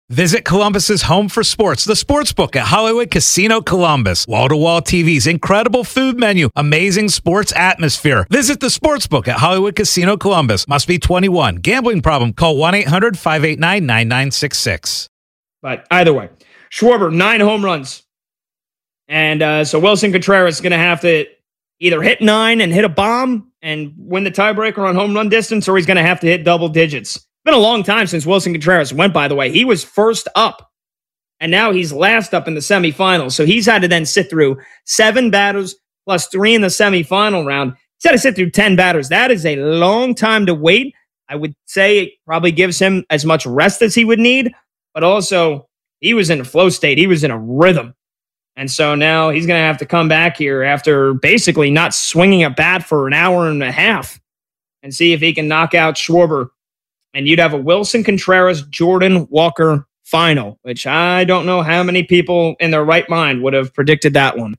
Visit Columbus's home for sports, the Sportsbook at Hollywood Casino Columbus. Wall-to-wall TVs, incredible food menu, amazing sports atmosphere. Visit the Sportsbook at Hollywood Casino Columbus. Must be 21. Gambling problem? Call 1-800-589-9966. But either way, Schwarber, 9 home runs. And so Wilson Contreras is going to have to either hit 9 and hit a bomb and win the tiebreaker on home run distance, or he's going to have to hit double digits. It's been a long time since Wilson Contreras went, by the way. He was first up, and now he's last up in the semifinals. So he's had to then sit through 7 batters plus 3 in the semifinal round. He's had to sit through 10 batters. That is a long time to wait. I would say it probably gives him as much rest as he would need, but also he was in a flow state. He was in a rhythm. And so now he's going to have to come back here after basically not swinging a bat for an hour and a half and see if he can knock out Schwarber. And you'd have a Wilson Contreras, Jordan Walker final, which I don't know how many people in their right mind would have predicted that one.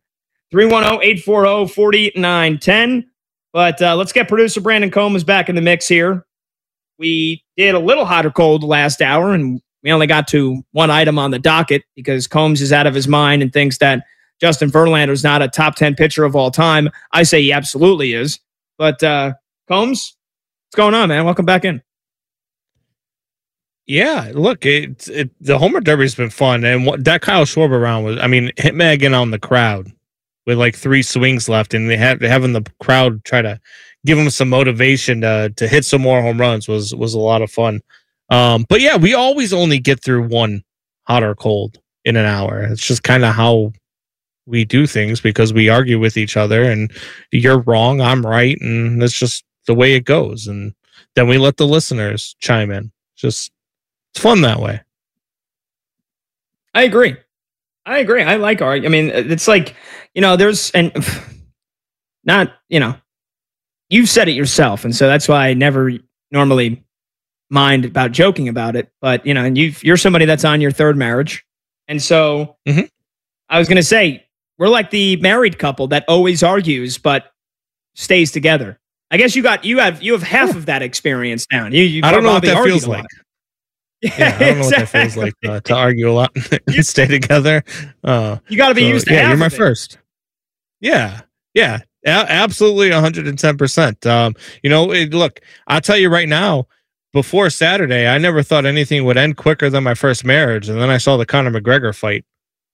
310-840-4910. But let's get producer Brandon Combs back in the mix here. We did a little hot or cold last hour, and we only got to one item on the docket because Combs is out of his mind and thinks that Justin Verlander is not a top 10 pitcher of all time. I say he absolutely is. But Combs, what's going on, man? Welcome back in. Yeah, look, the Homer Derby's been fun. And that Kyle Schwarber round was, I mean, hit Megan on the crowd with like 3 swings left, and having the crowd try to give him some motivation to hit some more home runs was a lot of fun. But yeah, we always only get through one hot or cold in an hour. It's just kind of how we do things because we argue with each other, and you're wrong, I'm right, and that's just the way it goes. And then we let the listeners chime in. It's fun that way. I agree. I like art. I mean, it's like, there's you've said it yourself, and so that's why I never normally mind about joking about it, but and you're somebody that's on your 3rd marriage, and so I was gonna say we're like the married couple that always argues but stays together. I guess you have half of that experience down. You I don't know what that feels like. Yeah, I don't know what that feels like to argue a lot and stay together. You got to be used to. Yeah, you're my first. Yeah, absolutely, 110%. Look, I'll tell you right now. Before Saturday, I never thought anything would end quicker than my first marriage, and then I saw the Conor McGregor fight.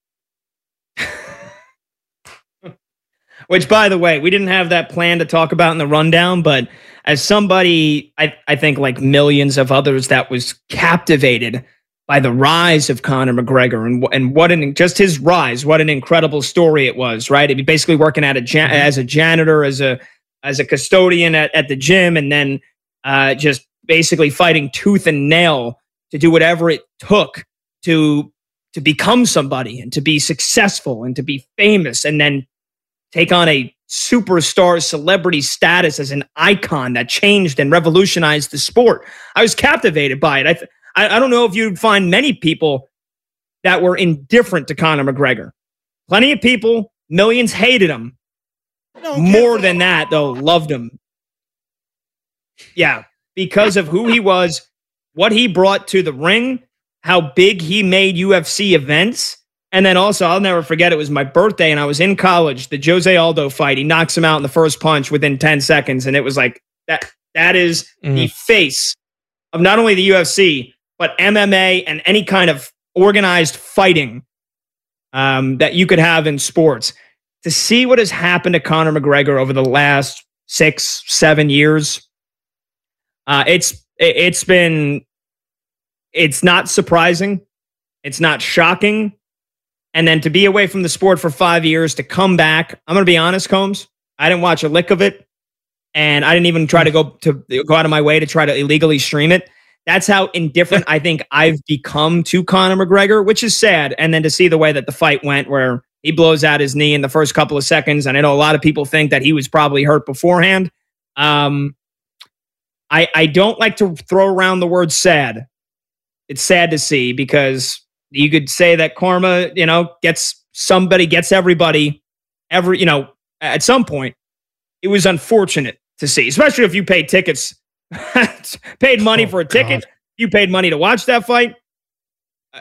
Which, by the way, we didn't have that plan to talk about in the rundown, but as somebody, I think like millions of others that was captivated by the rise of Conor McGregor and just his rise, what an incredible story it was, right? He'd be basically working at as a janitor, as a custodian at the gym, and then just basically fighting tooth and nail to do whatever it took to become somebody and to be successful and to be famous and then take on a superstar celebrity status as an icon that changed and revolutionized the sport. I was captivated by it. I don't know if you'd find many people that were indifferent to Conor McGregor. Plenty of people, millions hated him. More than that, though, loved him. Yeah. Because of who he was, what he brought to the ring, how big he made UFC events. And then also, I'll never forget, it was my birthday and I was in college, the Jose Aldo fight. He knocks him out in the first punch within 10 seconds. And it was like, that is the face of not only the UFC, but MMA and any kind of organized fighting that you could have in sports. To see what has happened to Conor McGregor over the last 6-7 years, it's not surprising. It's not shocking. And then to be away from the sport for 5 years, to come back, I'm going to be honest, Combs, I didn't watch a lick of it. And I didn't even try to go out of my way to try to illegally stream it. That's how indifferent I think I've become to Conor McGregor, which is sad. And then to see the way that the fight went, where he blows out his knee in the first couple of seconds. And I know a lot of people think that he was probably hurt beforehand. I don't like to throw around the word sad. It's sad to see, because you could say that karma, gets everybody at some point. It was unfortunate to see, especially if you paid tickets, paid money for a ticket. You paid money to watch that fight.